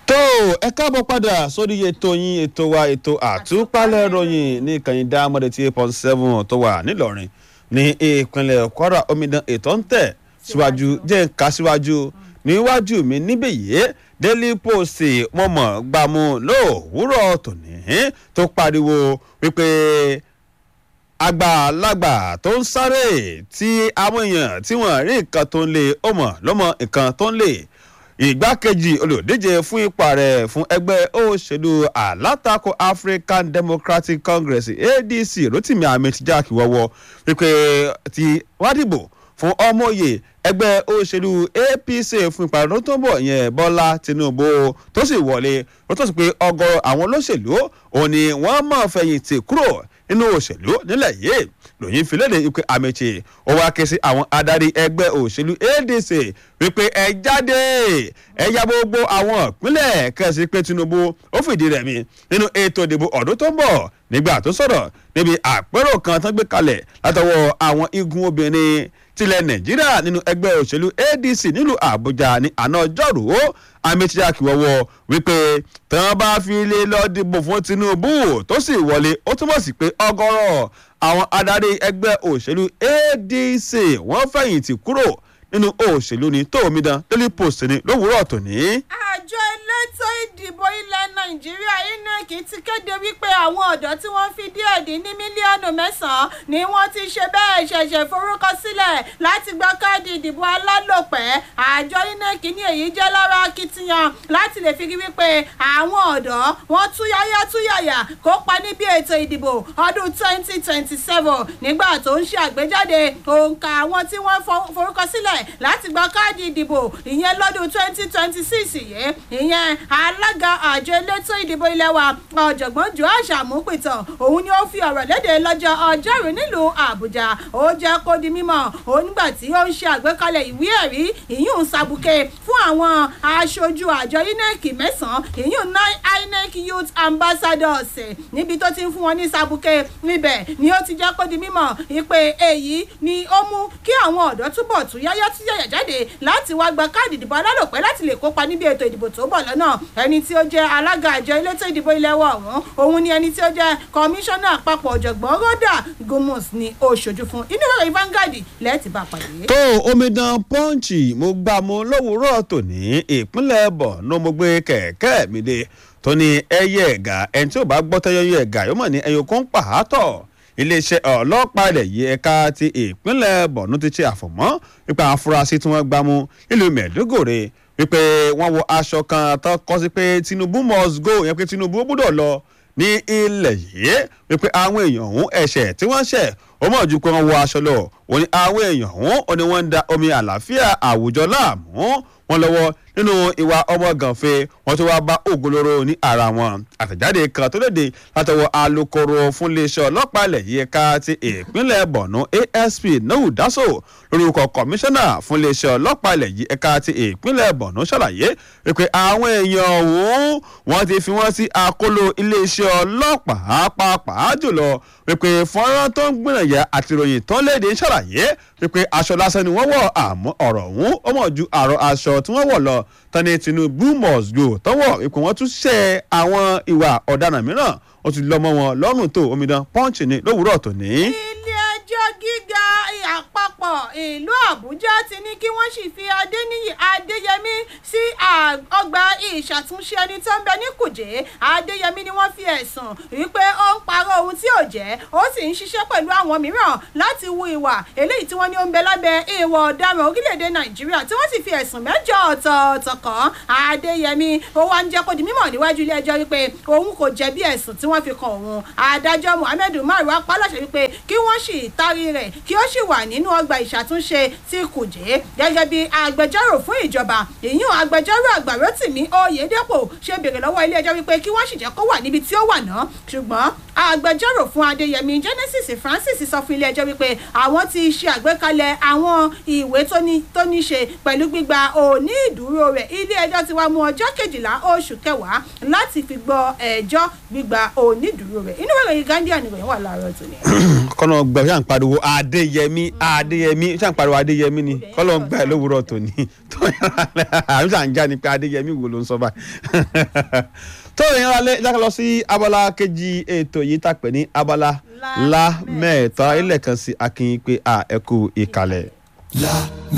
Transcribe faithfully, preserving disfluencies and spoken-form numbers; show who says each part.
Speaker 1: tó ẹ káàbọ̀ padà sórí ètò yín ètò wa ètò àtúpalẹ̀ ìròyìn ní ìkànnì Dámọ̀dé tí eight point seven tó wà nílọrin ní ìpínlẹ̀ Kwara. Omidan ètò ń tẹ̀ síwájú jẹ́ ń ká síwájú níwájú mi níbẹ̀ yìí Daily Post wọ́n mọ̀ gbàmú lówùúrọ̀ tòní tó pariwo wípé àgbàlagbà tó ń sáré tí àwọn èèyàn tí wọ́n rí nǹkan tó ń lé ọmọ lọ́mọ nǹkan tó ń lé ìgbákejì olùdíje fún ipò ààrẹ fún ẹgbẹ́ òṣèlú alátakò African Democratic Congress A D C Rotimi Ahmed-Jack wọ́wọ́ wípé tí wọ́n dìbò fún ọmọye ẹgbẹ́ òṣèlú A P C fún ìpàdé tó ń bọ̀ yẹn Bọ́lá Tinubu tó sì wọlé ó tó sì pé ọ̀gọ̀rọ̀ àwọn olóṣèlú òní wọ́n máa fẹ̀yìntì kúrò nínú òṣèlú nílẹ̀ yìí lóyìn fìlédè ikú Amechi ó wá ké sí àwọn adarí ẹgbẹ́ òṣèlú A D C wípé ẹ jáde ẹ ya gbogbo àwọn ìpínlẹ̀ kẹsì pé Tinubu ó fìdí rẹmi nínú ètò ìdìbò ọdún tó ń bọ̀ nígbà tó sọ̀rọ̀ níbi àpérò kan tó gbé kalẹ̀ látọwọ́ àwọn igun obìnrin tilẹ̀ Nàìjíríà nínú ẹgbẹ́ òṣèlú A D C nílùú Àbújá ní àná ọjọ́rú Ahmed-Jack wọ́wọ́ wípé tí wọ́n bá fi lè lọ dìbò fún Tinubu tó sì wọlé ó túmọ̀ sí pé ọ̀gọ̀rọ̀ àwọn adarí ẹgbẹ́ òṣèlú A D C wọ́n fẹ̀yìntì kúrò nínú òṣèlú ní tó Omidan Daily Post ní lówùúrọ̀ tòní.
Speaker 2: àjọ elétò ìdìbò ilẹ̀ Nàìjíríà I N E C ti kéde wípé àwọn ọ̀dọ́ tí wọ́n fi díẹ̀ dín ní mílíọ̀nù mẹ́sàn-án ni wọ́n ti ṣe bẹ́ẹ̀ ṣẹ̀ṣẹ̀ forúkọsílẹ̀ láti gba káàdì ìdìbò alálòpẹ́. àjọ I N E C ní èyí jẹ́ lára akitiyan láti lè fi rí wípé àwọn ọ̀dọ́ wọ́n túyáyá túyàyà kópa níbi ètò ìdìbò ọdún twenty twenty seven nígbà tó ń ṣe àgbéjáde òǹkà àwọn tí wọ́n forúkọsílẹ̀ láti gba káàdì ìdìbò ìyẹn lọ́dún twenty twenty six yìí ìyẹn alága àjọ elétò ìdìbò ilé wa ọ̀jọ̀gbọ́n Joash Amupitan òun ni ó fi ọ̀rọ̀ léde lọ́jọ́ ọjọ́rú nílùú Àbújá. ó jẹ́ kó di mímọ̀ onígbà tí ó ń ṣe àgbékalẹ̀ ìwé ẹ̀rí ìyún sàbùkẹ́ fún àwọn aṣojú àjọ I N E C mẹ́sàn-án ìyún nine I N E C youth ambassadors níbi tó ti ń fún wọn ní sàbùkẹ́ níbẹ̀ ni ó ti jẹ́ kó di mímọ̀ ìpè èyí ni ó mú kí àwọn ọ̀dọ́ túbọ̀ tún yáyá tún yàyà jáde láti wá gba káàdì ìdìbò alálòpẹ́ láti lè kópa níbi ètò ìdìbò tó bọ̀ lọ́nà. ẹni tí ó jẹ́ alága àjọ elétò ìdìbò ilé wa ọ̀hún òun ni ẹni tí ó jẹ́ kọmíṣánná àpapọ̀ ọ̀jọ̀gbọ́n Rhoda Gumus ni ó ṣojú fún inú ìròyìn Vanguard lẹ́ẹ̀tì bá pàdé.
Speaker 1: tó Omidan Punch mo gbà mo lówùúrọ̀ tòní ìpínlẹ̀ Borno mo gbé kẹ̀kẹ́ mi dé tó ní ẹyẹ ẹ̀gà ẹni tí ò bá gbọ́ tẹ́yẹ ẹ̀gà yóò mọ̀ ní ẹyọ kan pàátọ̀. iléeṣẹ́ ọlọ́pàá ilẹ̀ yìí ẹ̀ka ti ìpínlẹ̀ Borno ti ṣe àfọ̀mọ́ nípa afurasí tí wọ́n gbámú nílùú Maiduguri wípé wọ́n wọ aṣọ kan tó kọ sí pé Tinubu must go yẹn pé Tinubu gbọ́dọ̀ lọ ní ilẹ̀ yìí wípé àwọn èèyàn ọ̀hún ẹ̀ṣẹ̀ tí wọ́n ṣẹ̀ ó mọ̀ ju pé wọ́n wọ aṣọ lọ òní àwọn èèyàn ọ̀hún òní wọ́n ń da omi àlàáfíà àwùjọ láàmú wọn lọ́wọ́ nínú ìwà ọmọ gànfẹ́ wọn tó wá bá ògolóró ní ara wọn. àtẹ̀jáde kan tó léde látọwọ́ alukoro fún iléeṣẹ́ ọlọ́pàá ilẹ̀ yìí ẹ̀ka ti ìpínlẹ̀ Borno A S P Nuhu Daso lórúkọ kọmíṣánná fún iléeṣẹ́ ọlọ́pàá ilẹ̀ yìí ẹ̀ka ti ìpínlẹ̀ Borno ṣàlàyé wípé àwọn èèyàn ọ̀hún wọ́n ti fi wọ́n sí àkóló iléeṣẹ́ ọlọ́pàá pàápàá jùlọ wípé fọ́nrán tó ń gbìyànjẹ́ àti ìròyìn tó léde ṣàlàyé wípé aṣọ lásán ni wọ́n wọ̀ àmọ́ ọ̀rọ̀ ọ̀hún ó mọ̀ ju àrò aṣọ tí wọ́n wọ̀ lọ tani Tinubu must go tọwọ́ ipò wọn tún ṣe àwọn ìwà ọ̀daràn mìíràn ó ti lọ́mọ wọn lọ́rùn tó Omidan Punch ní lówùúrọ̀ tòní.
Speaker 2: ilé ẹjọ́ gíga àpapọ̀ ìlú Àbújá ti ní kí wọ́n sì fi Adéníyì Adéyẹmí sí ọgbà ìṣàtúnṣe ẹni tó ń bẹ ní Kùjé. Adéyẹmí ni wọ́n fi ẹ̀sùn wípé ó ń parọ́ ohun tí ò jẹ́ ó sì ń ṣiṣẹ́ pẹ̀lú àwọn mìíràn láti hu ìwà eléyìí tí wọ́n ní ó ń bẹ lábẹ́ ìwà ọ̀daràn orílẹ̀-èdè Nàìjíríà tí wọ́n sì fi ẹ̀sùn mẹ́jọ ọ̀tọ̀ọ̀tọ̀ kàn. Adéyẹmí ó wá ń jẹ́ kó di mímọ̀ níwájú ilé ẹjọ́ wípé òun kò jẹ̀bi ẹ̀sùn tí wọ́n fi kàn òun. adájọ́ Muhammed Umaru apá láṣẹ wípé kí wọ́n sì tarí rẹ̀ kí ó sì wà nínú ọgbà ìṣàtúnṣe tí Kùjé gẹ́gẹ́ bí agbẹjọ́rò fún ìjọba ìyún agbẹjọ́rò àgbà Rótìmí Oyèdépò ṣe béèrè lọ́wọ́ ilé ẹjọ́ wípé kí wọ́n sì jẹ́ kó wà níbi tí ó wà náà ṣùgbọ́n agbẹjọ́rò fún adéyẹmí genesis francis sọ fún ilé-ẹjọ́ wípé àwọn ti ṣe àgbékalẹ̀ àwọn ìwé tó ní ṣe pẹ̀lú gbígba òní ìdúró rẹ̀ ilé-ẹjọ́ ti wá mú ọjọ́ kejìlá oṣù kẹwàá láti fi gbọ́ ẹjọ́ gbígba òní ìdúró rẹ̀ inú ìròyìn guardian ìròyìn wà láàárọ̀ tòní.
Speaker 1: kọ́nà gbà ṣáà ń pariwo adéyẹmí adéyẹmí ṣáà ń pariwo adéyẹmí ni kọ́nà gbà ẹ̀ lówùúrọ̀ tòní àrùn ṣáà ń já ni pé adéyẹmí wo ló ń sọ báyìí. tó ìyẹn lálẹ́ jákè lọ sí abala kejì ètò yìí tàpé ní abala la mẹ́ẹ̀ta ilẹ̀ kan sí akínyìn pé a ẹ kú ìkàlẹ̀.